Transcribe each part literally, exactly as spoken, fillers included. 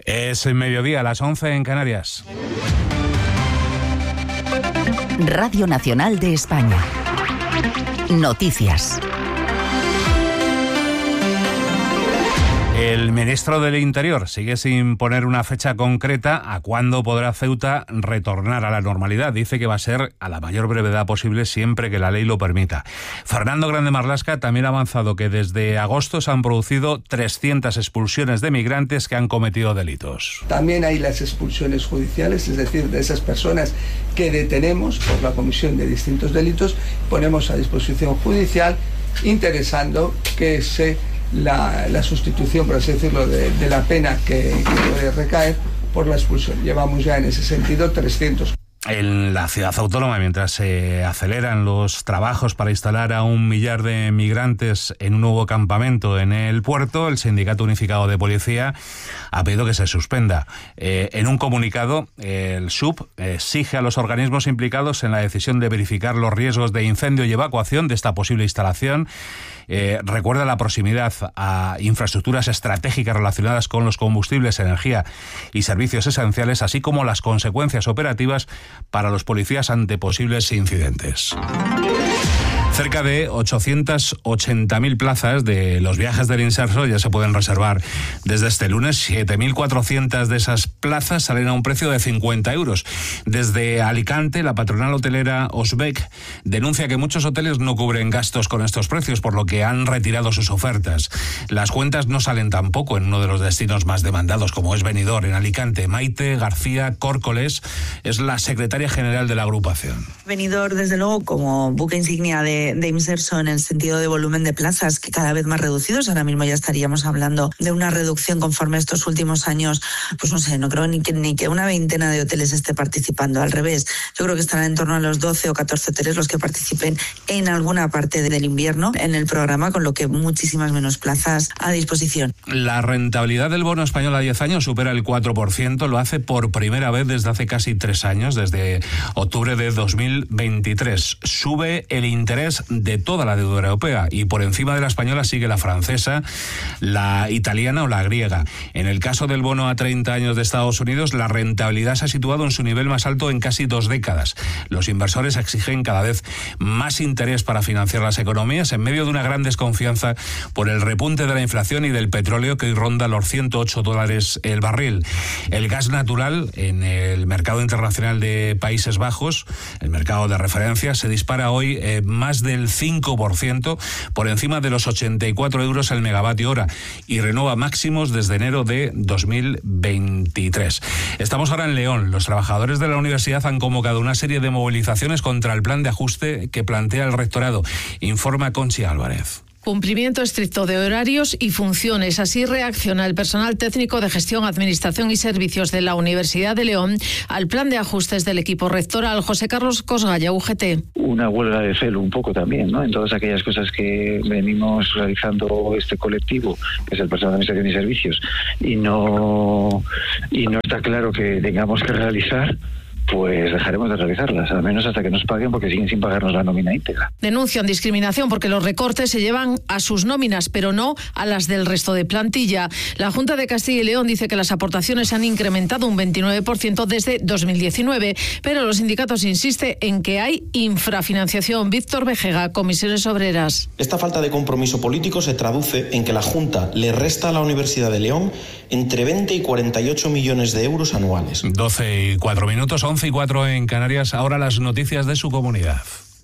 Es mediodía, a las once en Canarias. Radio Nacional de España. Noticias. El ministro del Interior sigue sin poner una fecha concreta a cuándo podrá Ceuta retornar a la normalidad. Dice que va a ser a la mayor brevedad posible siempre que la ley lo permita. Fernando Grande Marlaska también ha avanzado que desde agosto se han producido trescientas expulsiones de migrantes que han cometido delitos. También hay las expulsiones judiciales, es decir, de esas personas que detenemos por la comisión de distintos delitos, ponemos a disposición judicial interesando que se La, la sustitución, por así decirlo, de, de la pena que, que puede recaer por la expulsión. Llevamos ya en ese sentido trescientos. En la ciudad autónoma, mientras se aceleran los trabajos para instalar a un millar de migrantes en un nuevo campamento en el puerto, el Sindicato Unificado de Policía ha pedido que se suspenda. Eh, en un comunicado, el S U P exige a los organismos implicados en la decisión de verificar los riesgos de incendio y evacuación de esta posible instalación. Eh, recuerda la proximidad a infraestructuras estratégicas relacionadas con los combustibles, energía y servicios esenciales, así como las consecuencias operativas para los policías ante posibles incidentes. Cerca de ochocientas ochenta mil plazas de los viajes del Inserso ya se pueden reservar desde este lunes. siete mil cuatrocientas de esas plazas salen a un precio de cincuenta euros. Desde Alicante, la patronal hotelera Osbec denuncia que muchos hoteles no cubren gastos con estos precios, por lo que han retirado sus ofertas. Las cuentas no salen tampoco en uno de los destinos más demandados, como es Benidorm, en Alicante. Maite García Córcoles es la secretaria general de la agrupación. Benidorm, desde luego, como buque insignia de de Inserso en el sentido de volumen de plazas que cada vez más reducidos. Ahora mismo ya estaríamos hablando de una reducción conforme a estos últimos años. Pues no sé, no creo ni que, ni que una veintena de hoteles esté participando. Al revés, yo creo que estarán en torno a los doce o catorce hoteles los que participen en alguna parte del invierno en el programa, con lo que muchísimas menos plazas a disposición. La rentabilidad del bono español a diez años supera el cuatro por ciento. Lo hace por primera vez desde hace casi tres años, desde octubre de dos mil veintitrés. Sube el interés de toda la deuda europea y por encima de la española sigue la francesa, la italiana o la griega. En el caso del bono a treinta años de Estados Unidos, la rentabilidad se ha situado en su nivel más alto en casi dos décadas. Los inversores exigen cada vez más interés para financiar las economías en medio de una gran desconfianza por el repunte de la inflación y del petróleo, que hoy ronda los ciento ocho dólares el barril. El gas natural en el mercado internacional de Países Bajos, el mercado de referencia, se dispara hoy eh, más de del cinco por ciento por encima de los ochenta y cuatro euros el megavatio hora y renueva máximos desde enero de dos mil veintitrés. Estamos ahora en León. Los trabajadores de la universidad han convocado una serie de movilizaciones contra el plan de ajuste que plantea el rectorado. Informa Conchi Álvarez. Cumplimiento estricto de horarios y funciones. Así reacciona el personal técnico de gestión, administración y servicios de la Universidad de León al plan de ajustes del equipo rectoral. José Carlos Cosgalla, U G T. Una huelga de celo un poco también, ¿no? En todas aquellas cosas que venimos realizando este colectivo, que es el personal de administración y servicios, y no, y no está claro que tengamos que realizar, pues dejaremos de realizarlas, al menos hasta que nos paguen, porque siguen sin pagarnos la nómina íntegra. Denuncian discriminación porque los recortes se llevan a sus nóminas, pero no a las del resto de plantilla. La Junta de Castilla y León dice que las aportaciones han incrementado un veintinueve por ciento desde dos mil diecinueve, pero los sindicatos insisten en que hay infrafinanciación. Víctor Vejega, Comisiones Obreras. Esta falta de compromiso político se traduce en que la Junta le resta a la Universidad de León entre veinte y cuarenta y ocho millones de euros anuales. doce y cuatro minutos, once y cuatro en Canarias. Ahora las noticias de su comunidad.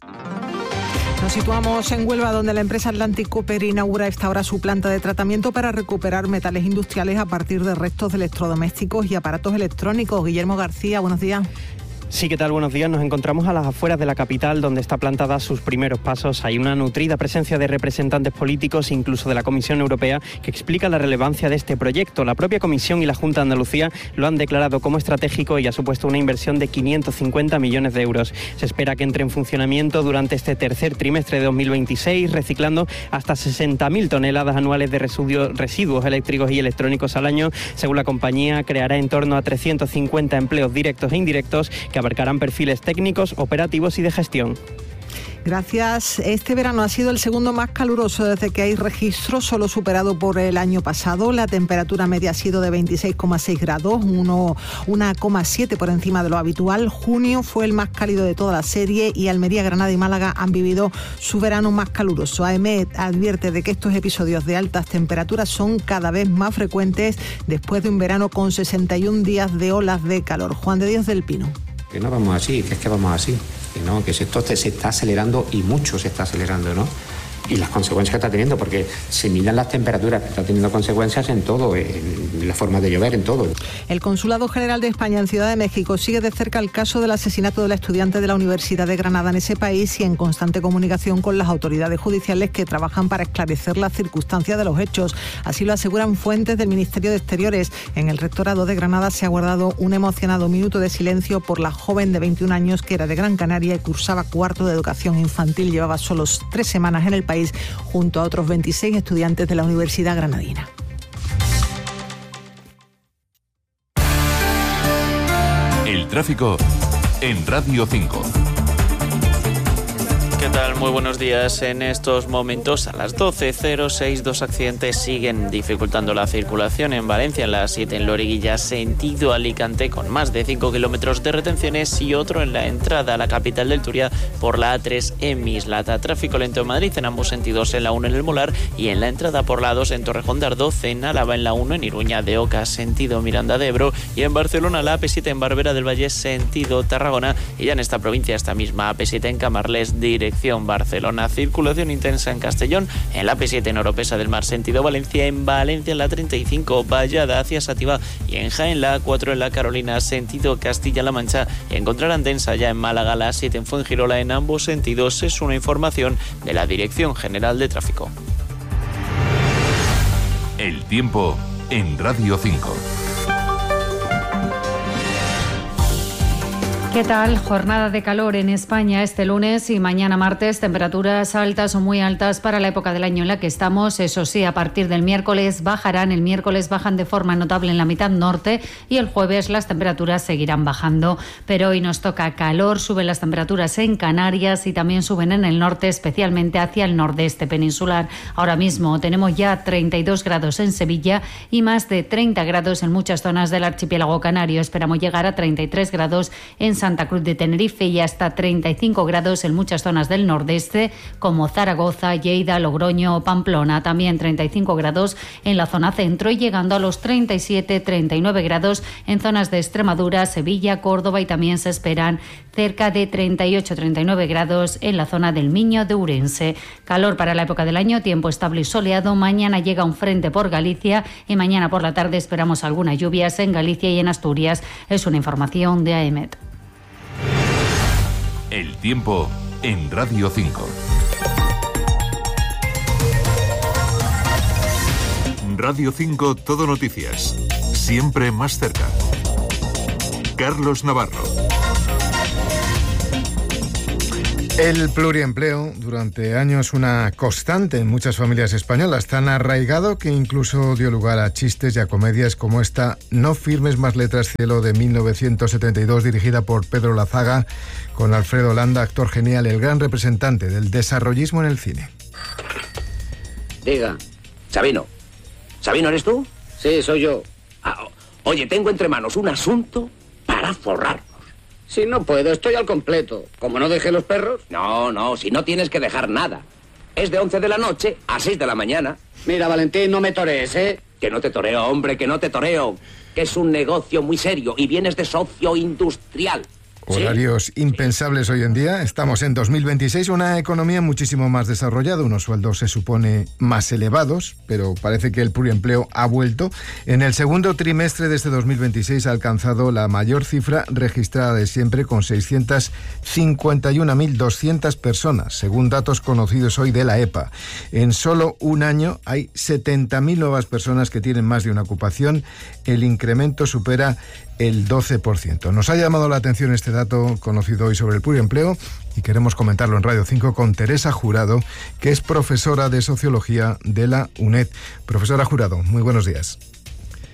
Nos situamos en Huelva, donde la empresa Atlantic Copper inaugura esta hora su planta de tratamiento para recuperar metales industriales a partir de restos de electrodomésticos y aparatos electrónicos. Guillermo García, buenos días. Sí, ¿qué tal? Buenos días. Nos encontramos a las afueras de la capital, donde esta planta da sus primeros pasos. Hay una nutrida presencia de representantes políticos, incluso de la Comisión Europea, que explica la relevancia de este proyecto. La propia Comisión y la Junta de Andalucía lo han declarado como estratégico y ha supuesto una inversión de quinientos cincuenta millones de euros. Se espera que entre en funcionamiento durante este tercer trimestre de dos mil veintiséis, reciclando hasta sesenta mil toneladas anuales de residuos, residuos eléctricos y electrónicos al año. Según la compañía, creará en torno a trescientos cincuenta empleos directos e indirectos que abarcarán perfiles técnicos, operativos y de gestión. Gracias. Este verano ha sido el segundo más caluroso desde que hay registro, solo superado por el año pasado. La temperatura media ha sido de veintiséis coma seis grados, uno coma siete por encima de lo habitual. Junio fue el más cálido de toda la serie y Almería, Granada y Málaga han vivido su verano más caluroso. A E M E T advierte de que estos episodios de altas temperaturas son cada vez más frecuentes después de un verano con sesenta y un días de olas de calor. Juan de Dios del Pino. Que no vamos así, que es que vamos así, que no, que esto se está acelerando y mucho se está acelerando, ¿no? Y las consecuencias que está teniendo, porque se miran las temperaturas, está teniendo consecuencias en todo, en la forma de llover, en todo. El Consulado General de España en Ciudad de México sigue de cerca el caso del asesinato de la estudiante de la Universidad de Granada en ese país y en constante comunicación con las autoridades judiciales que trabajan para esclarecer las circunstancias de los hechos. Así lo aseguran fuentes del Ministerio de Exteriores. En el Rectorado de Granada se ha guardado un emocionado minuto de silencio por la joven de veintiún años que era de Gran Canaria y cursaba cuarto de educación infantil. Llevaba solo tres semanas en el país junto a otros veintiséis estudiantes de la Universidad Granadina. El tráfico en Radio cinco. ¿Qué tal? Muy buenos días. En estos momentos, a las doce cero seis, dos accidentes siguen dificultando la circulación en Valencia, en la siete en Loriguilla, sentido Alicante, con más de cinco kilómetros de retenciones, y otro en la entrada a la capital del Turia por la A tres en Mislata. Tráfico lento en Madrid en ambos sentidos, en la uno en el Molar y en la entrada por la A dos en Torrejón de Ardoz, en Álava en la uno, en Iruña de Oca, sentido Miranda de Ebro, y en Barcelona la A P siete en Barbera del Valle, sentido Tarragona, y ya en esta provincia esta misma A P siete en Camarles, dirección Barcelona. Circulación intensa en Castellón, en la A P siete en Oropesa del Mar, sentido Valencia, en Valencia en la treinta y cinco, Vallada hacia Sativa, y en Jaén la A cuatro en la Carolina, sentido Castilla-La Mancha. Encontrarán densa ya en Málaga la A siete en Fuengirola, en ambos sentidos. Es una información de la Dirección General de Tráfico. El tiempo en Radio cinco. ¿Qué tal? Jornada de calor en España este lunes y mañana martes. Temperaturas altas o muy altas para la época del año en la que estamos. Eso sí, a partir del miércoles bajarán. El miércoles bajan de forma notable en la mitad norte y el jueves las temperaturas seguirán bajando. Pero hoy nos toca calor. Suben las temperaturas en Canarias y también suben en el norte, especialmente hacia el nordeste peninsular. Ahora mismo tenemos ya treinta y dos grados en Sevilla y más de treinta grados en muchas zonas del archipiélago canario. Esperamos llegar a treinta y tres grados en Santa Cruz de Tenerife y hasta treinta y cinco grados en muchas zonas del nordeste como Zaragoza, Lleida, Logroño o Pamplona. También treinta y cinco grados en la zona centro y llegando a los treinta y siete, treinta y nueve grados en zonas de Extremadura, Sevilla, Córdoba, y también se esperan cerca de treinta y ocho, treinta y nueve grados en la zona del Miño de Ourense. Calor para la época del año, tiempo estable y soleado. Mañana llega un frente por Galicia y mañana por la tarde esperamos algunas lluvias en Galicia y en Asturias. Es una información de A E M E T. El tiempo en Radio cinco. Radio cinco, Todo Noticias. Siempre más cerca. Carlos Navarro. El pluriempleo, durante años una constante en muchas familias españolas, tan arraigado que incluso dio lugar a chistes y a comedias como esta No firmes más letras, cielo, de mil novecientos setenta y dos, dirigida por Pedro Lazaga, con Alfredo Landa, actor genial, el gran representante del desarrollismo en el cine. Diga. Sabino. ¿Sabino eres tú? Sí, soy yo. Ah, oye, tengo entre manos un asunto para forrar. Si no puedo, estoy al completo. ¿Como no dejé los perros? No, no, si no tienes que dejar nada. Es de once de la noche a seis de la mañana. Mira, Valentín, no me torees, ¿eh? Que no te toreo, hombre, que no te toreo. Que es un negocio muy serio y vienes de socio industrial. Horarios ¿Sí? impensables hoy en día. Estamos en dos mil veintiséis, una economía muchísimo más desarrollada, unos sueldos se supone más elevados, pero parece que el pluriempleo ha vuelto. En el segundo trimestre de este dos mil veintiséis ha alcanzado la mayor cifra registrada de siempre, con seiscientas cincuenta y una mil doscientas personas, según datos conocidos hoy de la E P A. En solo un año hay setenta mil nuevas personas que tienen más de una ocupación. El incremento supera el doce por ciento. Nos ha llamado la atención este dato conocido hoy sobre el pluriempleo y queremos comentarlo en Radio cinco con Teresa Jurado, que es profesora de Sociología de la UNED. Profesora Jurado, muy buenos días.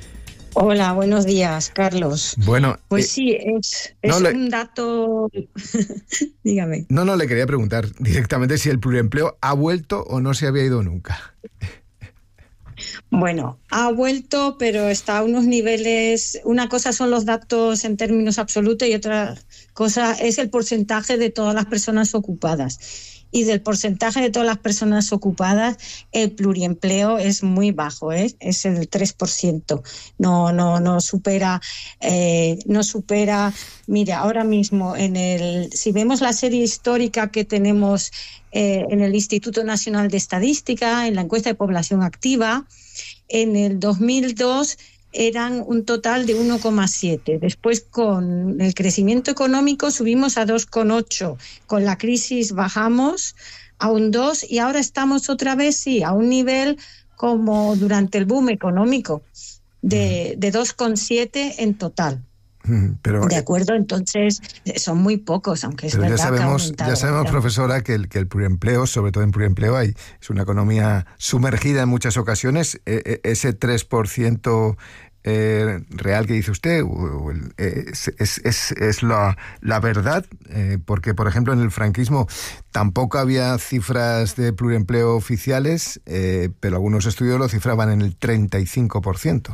Hola, buenos días, Carlos. Bueno, pues eh, sí, es, es no le... un dato... Dígame. No, no, le quería preguntar directamente si el pluriempleo ha vuelto o no se había ido nunca. Bueno, ha vuelto, pero está a unos niveles... Una cosa son los datos en términos absolutos y otra cosa es el porcentaje de todas las personas ocupadas. Y del porcentaje de todas las personas ocupadas, el pluriempleo es muy bajo, ¿eh? Es el tres por ciento. No, no, no supera, eh, no supera. Mira, ahora mismo en el, si vemos la serie histórica que tenemos eh, en el Instituto Nacional de Estadística, en la encuesta de población activa, en el dos mil dos eran un total de uno coma siete. Después, con el crecimiento económico, subimos a dos coma ocho. Con la crisis bajamos a un dos y ahora estamos otra vez, sí, a un nivel como durante el boom económico, de, de dos coma siete en total. Pero, de acuerdo, entonces son muy pocos, aunque es pero verdad ya sabemos, que ha ya sabemos, profesora, que el, que el pluriempleo, sobre todo en pluriempleo, hay, es una economía sumergida en muchas ocasiones. Eh, ese tres por ciento eh, real que dice usted o, eh, es, es, es, es la, la verdad, eh, porque, por ejemplo, en el franquismo tampoco había cifras de pluriempleo oficiales, eh, pero algunos estudios lo cifraban en el treinta y cinco por ciento.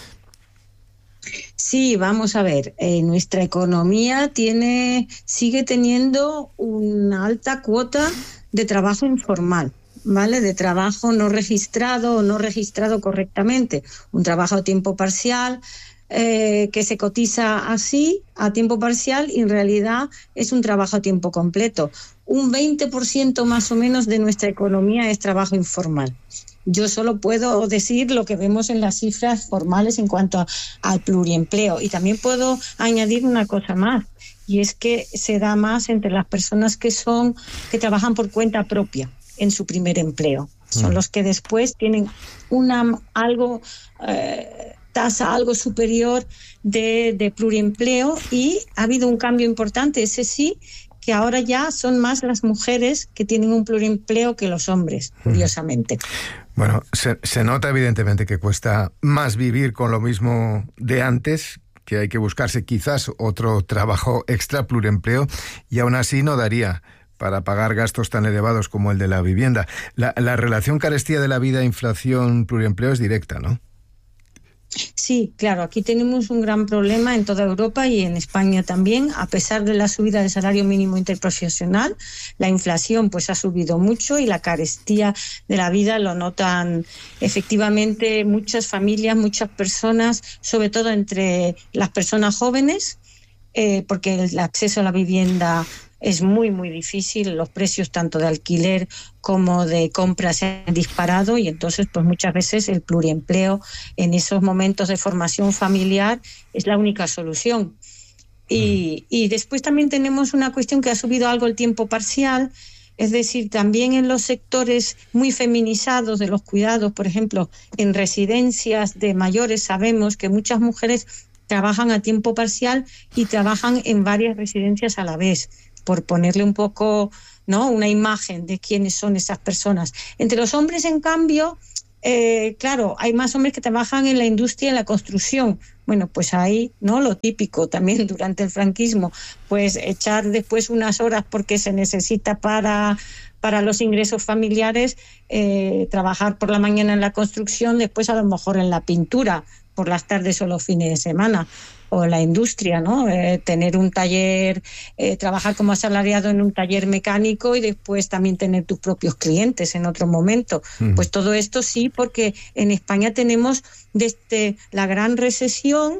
Sí, vamos a ver, eh, nuestra economía tiene, sigue teniendo una alta cuota de trabajo informal, ¿vale? De trabajo no registrado o no registrado correctamente, un trabajo a tiempo parcial eh, que se cotiza así, a tiempo parcial, y en realidad es un trabajo a tiempo completo. Un veinte por ciento más o menos de nuestra economía es trabajo informal. Yo solo puedo decir lo que vemos en las cifras formales en cuanto a, al pluriempleo. Y también puedo añadir una cosa más, y es que se da más entre las personas que son que trabajan por cuenta propia en su primer empleo. Son los que después tienen una algo eh, tasa algo superior de, de pluriempleo, y ha habido un cambio importante, ese sí, que ahora ya son más las mujeres que tienen un pluriempleo que los hombres, curiosamente. Bueno, se, se nota evidentemente que cuesta más vivir con lo mismo de antes, que hay que buscarse quizás otro trabajo extra, pluriempleo, y aún así no daría para pagar gastos tan elevados como el de la vivienda. La, la relación carestía de la vida, inflación, pluriempleo es directa, ¿no? Sí, claro, aquí tenemos un gran problema en toda Europa y en España también. A pesar de la subida del salario mínimo interprofesional, la inflación pues ha subido mucho y la carestía de la vida lo notan efectivamente muchas familias, muchas personas, sobre todo entre las personas jóvenes, eh, porque el acceso a la vivienda es muy, muy difícil. Los precios tanto de alquiler como de compra se han disparado, y entonces pues muchas veces el pluriempleo en esos momentos de formación familiar es la única solución. Y, y después también tenemos una cuestión que ha subido algo el tiempo parcial, es decir, también en los sectores muy feminizados de los cuidados, por ejemplo, en residencias de mayores sabemos que muchas mujeres trabajan a tiempo parcial y trabajan en varias residencias a la vez, por ponerle un poco, ¿no?, una imagen de quiénes son esas personas. Entre los hombres, en cambio, eh, claro, hay más hombres que trabajan en la industria, en la construcción. Bueno, pues ahí, ¿no?, lo típico también durante el franquismo, pues echar después unas horas porque se necesita para, para los ingresos familiares, eh, trabajar por la mañana en la construcción, después a lo mejor en la pintura, por las tardes o los fines de semana, o la industria, ¿no? Eh, tener un taller, eh, trabajar como asalariado en un taller mecánico y después también tener tus propios clientes en otro momento. Uh-huh. Pues todo esto sí, porque en España tenemos desde la gran recesión,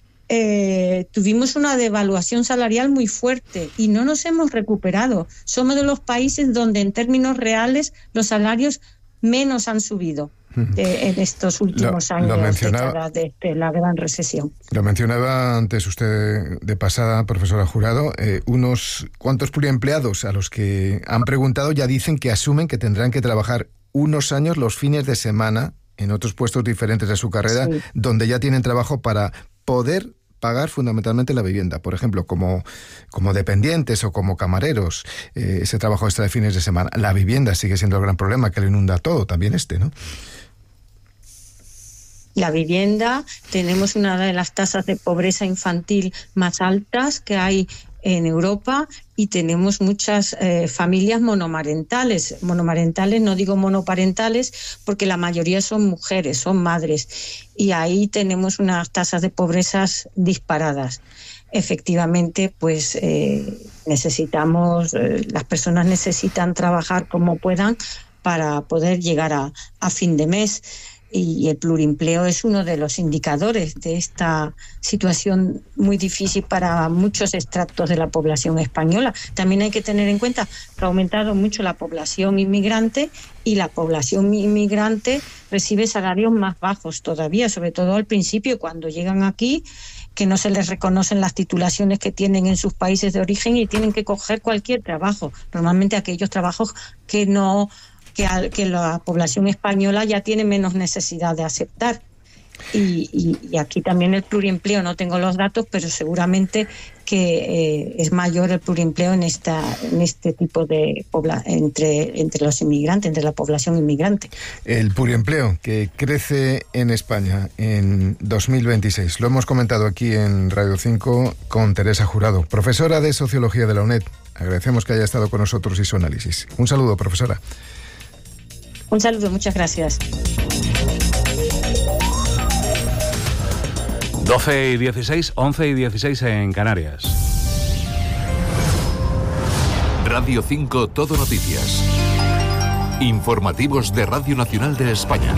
eh, tuvimos una devaluación salarial muy fuerte y no nos hemos recuperado. Somos de los países donde en términos reales los salarios menos han subido de, en estos últimos lo, años lo mencionaba, de, de la gran recesión. Lo mencionaba antes usted de pasada, profesora Jurado, eh, unos cuantos pluriempleados a los que han preguntado ya dicen que asumen que tendrán que trabajar unos años los fines de semana en otros puestos diferentes de su carrera, sí, donde ya tienen trabajo para poder pagar fundamentalmente la vivienda, por ejemplo, como, como dependientes o como camareros, eh, ese trabajo extra de fines de semana. La vivienda sigue siendo el gran problema que lo inunda todo, también este, ¿no? la vivienda. Tenemos una de las tasas de pobreza infantil más altas que hay en Europa y tenemos muchas eh, familias monomarentales. Monomarentales, no digo monoparentales, porque la mayoría son mujeres, son madres. Y ahí tenemos unas tasas de pobreza disparadas. Efectivamente, pues eh, necesitamos, eh, las personas necesitan trabajar como puedan para poder llegar a, a fin de mes. Y el plurimpleo es uno de los indicadores de esta situación muy difícil para muchos extractos de la población española. También hay que tener en cuenta que ha aumentado mucho la población inmigrante y la población inmigrante recibe salarios más bajos todavía, sobre todo al principio, cuando llegan aquí, que no se les reconocen las titulaciones que tienen en sus países de origen y tienen que coger cualquier trabajo, normalmente aquellos trabajos que no... Que, al, que la población española ya tiene menos necesidad de aceptar. Y, y, y aquí también el pluriempleo, no tengo los datos, pero seguramente que eh, es mayor el pluriempleo en esta en este tipo de pobla entre entre los inmigrantes, entre la población inmigrante. El pluriempleo que crece en España en dos mil veintiséis. Lo hemos comentado aquí en Radio cinco con Teresa Jurado, profesora de Sociología de la UNED. Agradecemos que haya estado con nosotros y su análisis. Un saludo, profesora. Un saludo, muchas gracias. doce y dieciséis, once y dieciséis en Canarias. Radio cinco Todo Noticias. Informativos de Radio Nacional de España.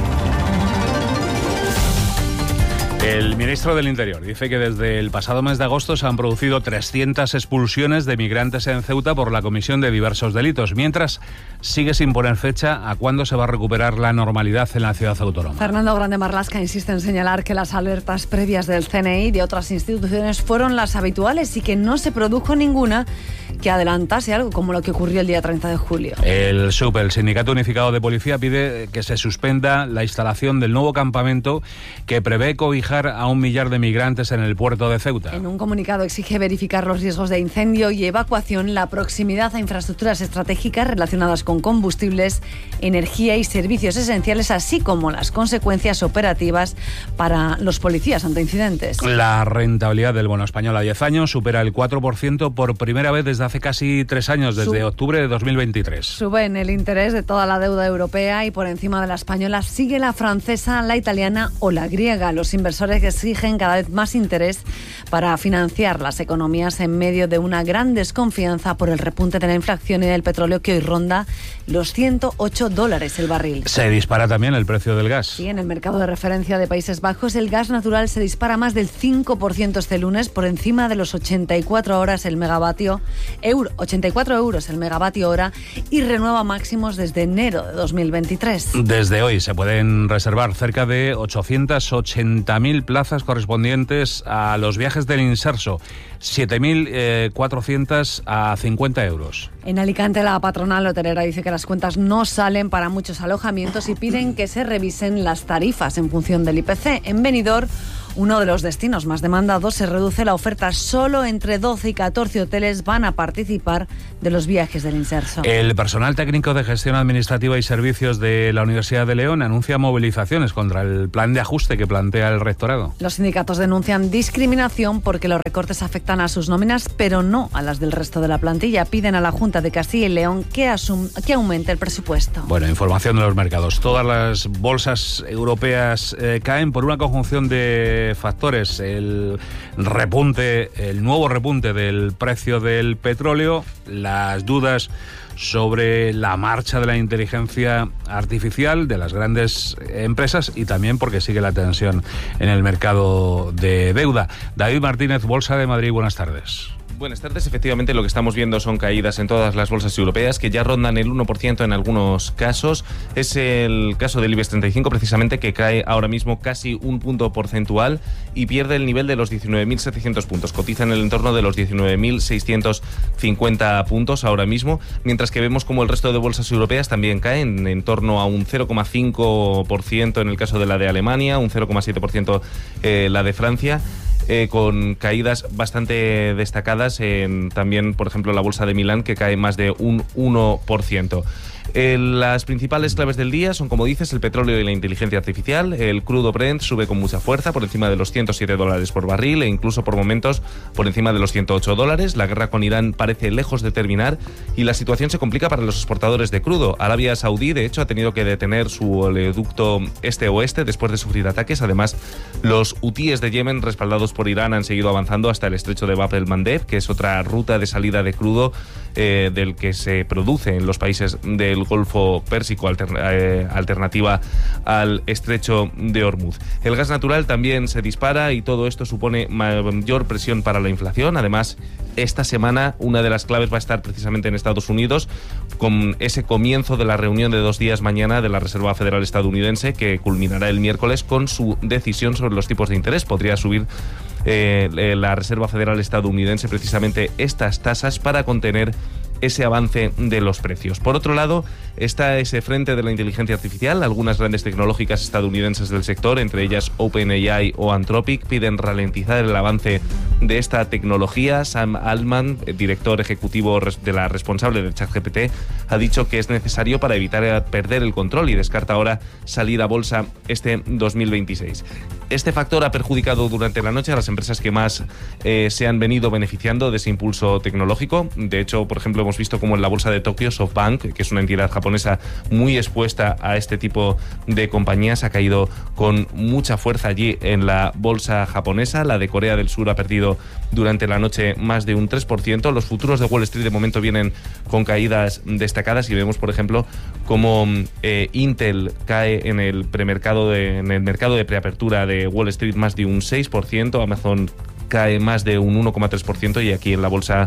El ministro del Interior dice que desde el pasado mes de agosto se han producido trescientas expulsiones de migrantes en Ceuta por la comisión de diversos delitos, mientras sigue sin poner fecha a cuándo se va a recuperar la normalidad en la ciudad autónoma. Fernando Grande Marlasca insiste en señalar que las alertas previas del C N I y de otras instituciones fueron las habituales y que no se produjo ninguna que adelantase algo como lo que ocurrió el día treinta de julio. El S U P, el Sindicato Unificado de Policía, pide que se suspenda la instalación del nuevo campamento que prevé cobijar a un millar de migrantes en el puerto de Ceuta. En un comunicado exige verificar los riesgos de incendio y evacuación, la proximidad a infraestructuras estratégicas relacionadas con combustibles, energía y servicios esenciales, así como las consecuencias operativas para los policías ante incidentes. La rentabilidad del bono español a diez años supera el cuatro por ciento por primera vez desde hace casi tres años, desde Sub- octubre de dos mil veintitrés. Suben el interés de toda la deuda europea y por encima de la española sigue la francesa, la italiana o la griega. Los inversores que exigen cada vez más interés para financiar las economías en medio de una gran desconfianza por el repunte de la inflación y del petróleo que hoy ronda los ciento ocho dólares el barril. Se dispara también el precio del gas. Sí, en el mercado de referencia de Países Bajos el gas natural se dispara más del cinco por ciento este lunes, por encima de los ochenta y cuatro horas el megavatio euro, ochenta y cuatro euros el megavatio hora, y renueva máximos desde enero de dos mil veintitrés. Desde hoy se pueden reservar cerca de ochocientas ochenta mil plazas correspondientes a los viajes del Inserso, siete mil cuatrocientas a cincuenta euros. En Alicante la patronal hotelera dice que las cuentas no salen para muchos alojamientos y piden que se revisen las tarifas en función del I P C. En Benidorm, uno de los destinos más demandados, se reduce la oferta. Solo entre doce y catorce hoteles van a participar de los viajes del Inserso. El personal técnico de gestión administrativa y servicios de la Universidad de León anuncia movilizaciones contra el plan de ajuste que plantea el rectorado. Los sindicatos denuncian discriminación porque los recortes afectan a sus nóminas, pero no a las del resto de la plantilla. Piden a la Junta de Castilla y León que, asum- que aumente el presupuesto. Bueno, información de los mercados. Todas las bolsas europeas eh, caen por una conjunción de factores. El repunte, el nuevo repunte del precio del petróleo, las dudas sobre la marcha de la inteligencia artificial de las grandes empresas y también porque sigue la tensión en el mercado de deuda. David Martínez, Bolsa de Madrid, buenas tardes. Buenas tardes. Efectivamente, lo que estamos viendo son caídas en todas las bolsas europeas que ya rondan el uno por ciento en algunos casos. Es el caso del IBEX treinta y cinco, precisamente, que cae ahora mismo casi un punto porcentual y pierde el nivel de los diecinueve mil setecientos puntos. Cotiza en el entorno de los diecinueve mil seiscientos cincuenta puntos ahora mismo, mientras que vemos como el resto de bolsas europeas también caen en torno a un cero coma cinco por ciento en el caso de la de Alemania, un cero coma siete por ciento eh, la de Francia. Eh, con caídas bastante destacadas en también, por ejemplo, la bolsa de Milán, que cae más de un uno por ciento. Eh, las principales claves del día son, como dices, el petróleo y la inteligencia artificial. El crudo Brent sube con mucha fuerza, por encima de los ciento siete dólares por barril e incluso por momentos por encima de los ciento ocho dólares. La guerra con Irán parece lejos de terminar y la situación se complica para los exportadores de crudo. Arabia Saudí, de hecho, ha tenido que detener su oleoducto este-oeste después de sufrir ataques. Además, los hutíes de Yemen, respaldados por Irán, han seguido avanzando hasta el estrecho de Bab el-Mandeb, que es otra ruta de salida de crudo eh, del que se produce en los países del Golfo Pérsico, alter, eh, alternativa al estrecho de Hormuz. El gas natural también se dispara y todo esto supone mayor presión para la inflación. Además, esta semana una de las claves va a estar precisamente en Estados Unidos, con ese comienzo de la reunión de dos días mañana de la Reserva Federal estadounidense, que culminará el miércoles con su decisión sobre los tipos de interés. Podría subir eh, la Reserva Federal estadounidense precisamente estas tasas para contener ese avance de los precios. Por otro lado, está ese frente de la inteligencia artificial. Algunas grandes tecnológicas estadounidenses del sector, entre ellas OpenAI o Anthropic, piden ralentizar el avance de esta tecnología. Sam Altman, director ejecutivo de la responsable de ChatGPT, ha dicho que es necesario para evitar perder el control y descarta ahora salir a bolsa este dos mil veintiséis. Este factor ha perjudicado durante la noche a las empresas que más eh, se han venido beneficiando de ese impulso tecnológico. De hecho, por ejemplo, hemos visto como en la bolsa de Tokio, SoftBank, que es una entidad japonesa muy expuesta a este tipo de compañías, ha caído con mucha fuerza allí en la bolsa japonesa. La de Corea del Sur ha perdido durante la noche más de un tres por ciento. Los futuros de Wall Street de momento vienen con caídas destacadas y vemos, por ejemplo, cómo eh, Intel cae en el premercado de, en el mercado de preapertura de Wall Street más de un seis por ciento. Amazon cae más de un uno coma tres por ciento y aquí en la bolsa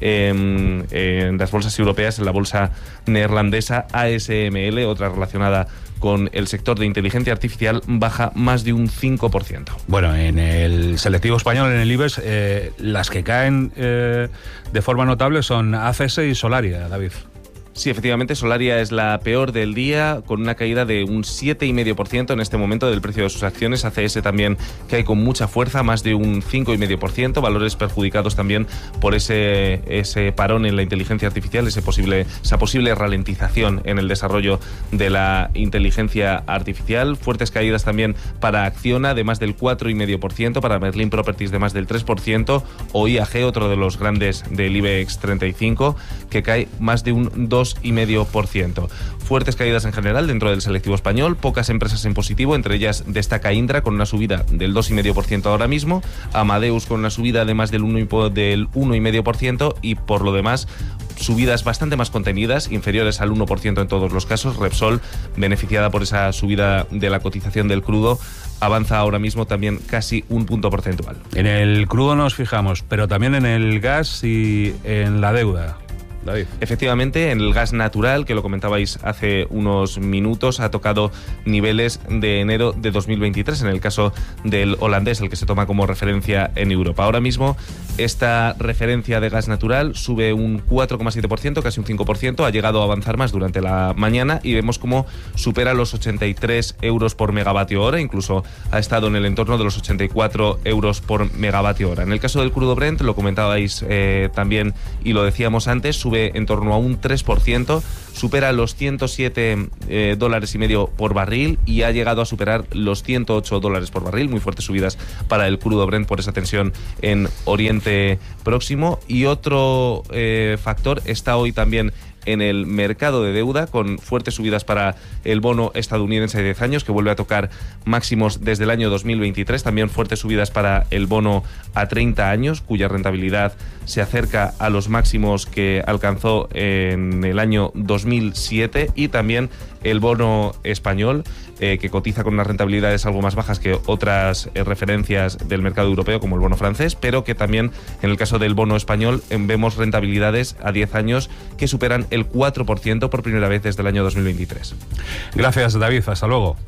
eh, en las bolsas europeas, en la bolsa neerlandesa, A S M L, otra relacionada con el sector de inteligencia artificial, baja más de un cinco por ciento. Bueno, en el selectivo español, en el IBEX, eh, las que caen eh, de forma notable son A C S y Solaria, David. Sí, efectivamente, Solaria es la peor del día, con una caída de un siete coma cinco por ciento en este momento del precio de sus acciones. A C S también cae con mucha fuerza, más de un cinco coma cinco por ciento. Valores perjudicados también por ese, ese parón en la inteligencia artificial, ese posible, esa posible ralentización en el desarrollo de la inteligencia artificial. Fuertes caídas también para Acciona, de más del cuatro coma cinco por ciento, para Merlin Properties de más del tres por ciento, o I A G, otro de los grandes del IBEX treinta y cinco, que cae más de un dos coma cinco por ciento. Fuertes caídas en general dentro del selectivo español, pocas empresas en positivo, entre ellas destaca Indra con una subida del dos coma cinco por ciento ahora mismo, Amadeus con una subida de más del uno coma cinco por ciento y por lo demás subidas bastante más contenidas, inferiores al uno por ciento en todos los casos. Repsol, beneficiada por esa subida de la cotización del crudo, avanza ahora mismo también casi un punto porcentual. En el crudo nos fijamos, pero también en el gas y en la deuda. David. Efectivamente, en el gas natural, que lo comentabais hace unos minutos, ha tocado niveles de enero de dos mil veintitrés, en el caso del holandés, el que se toma como referencia en Europa. Ahora mismo, esta referencia de gas natural sube un cuatro coma siete por ciento, casi un cinco por ciento, ha llegado a avanzar más durante la mañana y vemos cómo supera los ochenta y tres euros por megavatio hora, incluso ha estado en el entorno de los ochenta y cuatro euros por megavatio hora. En el caso del crudo Brent, lo comentabais eh, también y lo decíamos antes, sube en torno a un tres por ciento, supera los ciento siete eh, dólares y medio por barril y ha llegado a superar los ciento ocho dólares por barril. Muy fuertes subidas para el crudo Brent por esa tensión en Oriente Próximo. Y otro eh, factor está hoy también en el mercado de deuda, con fuertes subidas para el bono estadounidense de diez años, que vuelve a tocar máximos desde el año dos mil veintitrés. También fuertes subidas para el bono a treinta años, cuya rentabilidad se acerca a los máximos que alcanzó en el año dos mil siete. Y también el bono español, eh, que cotiza con unas rentabilidades algo más bajas que otras eh, referencias del mercado europeo, como el bono francés, pero que también, en el caso del bono español, eh, vemos rentabilidades a diez años que superan el cuatro por ciento por primera vez desde el año dos mil veintitrés. Gracias, David. Hasta luego.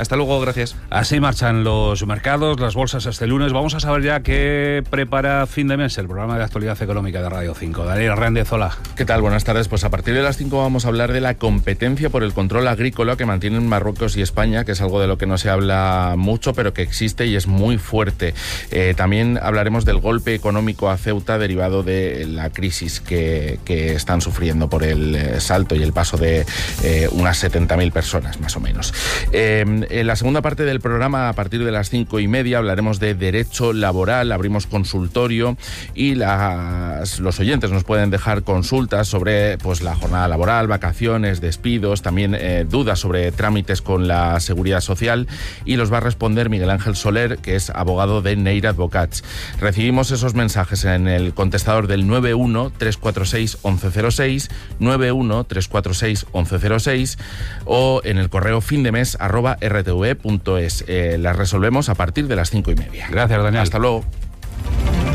Hasta luego, gracias. Así marchan los mercados, las bolsas este lunes. Vamos a saber ya qué prepara fin de mes el programa de actualidad económica de Radio cinco. Daniel Hernández, hola. ¿Qué tal? Buenas tardes. Pues a partir de las cinco vamos a hablar de la competencia por el control agrícola que mantienen Marruecos y España, que es algo de lo que no se habla mucho, pero que existe y es muy fuerte. Eh, también hablaremos del golpe económico a Ceuta derivado de la crisis que, que están sufriendo por el eh, salto y el paso de eh, unas setenta mil personas, más o menos. Eh, en la segunda parte del programa, a partir de las cinco y media, hablaremos de derecho laboral, abrimos consultorio y las, los oyentes nos pueden dejar consultas sobre pues, la jornada laboral, vacaciones, despidos, también eh, dudas sobre trámites con la Seguridad Social, y los va a responder Miguel Ángel Soler, que es abogado de Neira Advocats. Recibimos esos mensajes en el contestador del nueve uno tres cuatro seis once cero seis, nueve uno tres cuatro seis once cero seis o en el correo findemes arroba r t v punto es. Eh, las resolvemos a partir de las cinco y media. Gracias, Daniel. Hasta luego.